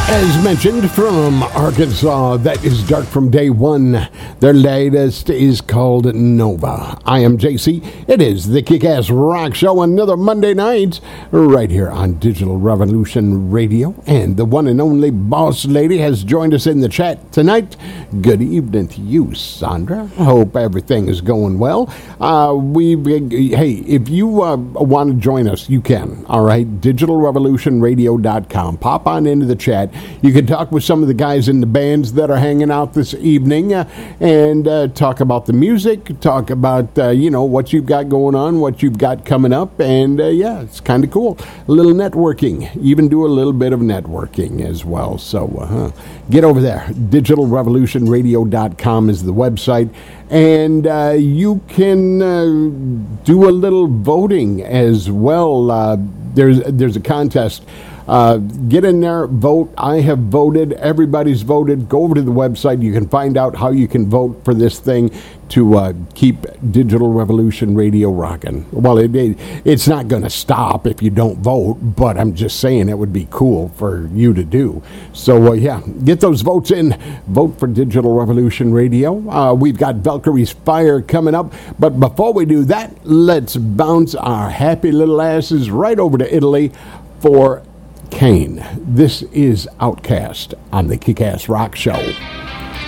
As mentioned, from Arkansas, that is Dark from Day One. Their latest is called Nova. I am JC. It is the Kick-Ass Rock Show, another Monday night, right here on Digital Revolution Radio. And the one and only Boss Lady has joined us in the chat tonight. Good evening to you, Sandra. Hope everything is going well. Hey, if you want to join us, you can. All right, digitalrevolutionradio.com. Pop on into the chat. You can talk with some of the guys in the bands that are hanging out this evening and talk about the music, talk about, what you've got going on, what you've got coming up. And, it's kind of cool. A little networking. Even do a little bit of networking as well. So get over there. Digitalrevolutionradio.com is the website. And you can do a little voting as well. There's a contest. Get in there, vote. I have voted. Everybody's voted. Go over to the website. You can find out how you can vote for this thing to keep Digital Revolution Radio rocking. Well, it's not going to stop if you don't vote, but I'm just saying it would be cool for you to do. So, get those votes in. Vote for Digital Revolution Radio. We've got Valkyrie's Fire coming up. But before we do that, let's bounce our happy little asses right over to Italy for Kane. This is Outcast on the Kick-Ass Rock Show.